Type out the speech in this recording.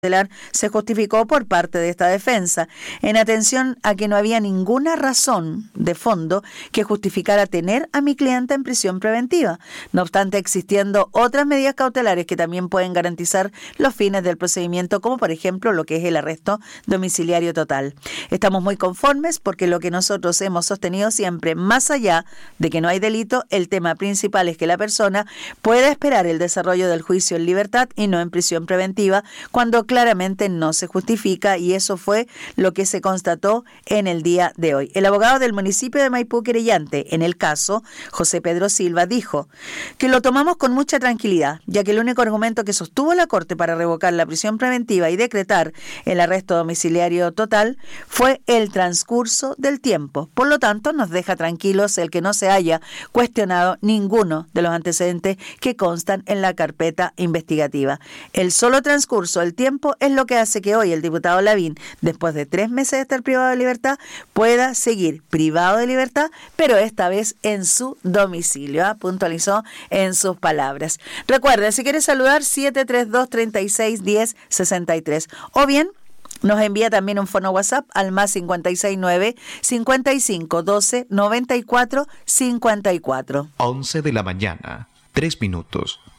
se justificó por parte de esta defensa, en atención a que no había ninguna razón de fondo que justificara tener a mi cliente en prisión preventiva, no obstante existiendo otras medidas cautelares que también pueden garantizar los fines del procedimiento, como por ejemplo lo que es el arresto domiciliario total. Estamos muy conformes porque lo que nosotros hemos sostenido siempre, más allá de que no hay delito, el tema principal es que la persona pueda esperar el desarrollo del juicio en libertad y no en prisión preventiva, cuando claramente no se justifica, y eso fue lo que se constató en el día de hoy. El abogado del municipio de Maipú querellante en el caso, José Pedro Silva, dijo que lo tomamos con mucha tranquilidad, ya que el único argumento que sostuvo la Corte para revocar la prisión preventiva y decretar el arresto domiciliario total fue el transcurso del tiempo. Por lo tanto, nos deja tranquilos el que no se haya cuestionado ninguno de los antecedentes que constan en la carpeta investigativa. El solo transcurso del tiempo es lo que hace que hoy el diputado Lavín, después de 3 meses de estar privado de libertad, pueda seguir privado de libertad, pero esta vez en su domicilio, puntualizó en sus palabras. Recuerda, si quieres saludar, 732-3610-63, o bien nos envía también un fono WhatsApp al más 569-5512-9454. 11 de la mañana, 3 minutos.